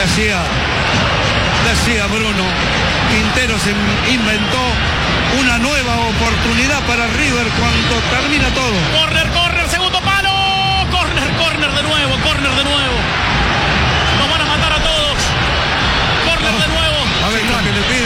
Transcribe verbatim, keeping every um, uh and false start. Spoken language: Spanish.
Decía, decía Bruno, Quintero se inventó una nueva oportunidad para River cuando termina todo. Corner, corner, segundo palo. Corner, corner de nuevo, corner de nuevo. Nos van a matar a todos. Corner de nuevo. A ver, lo que le pide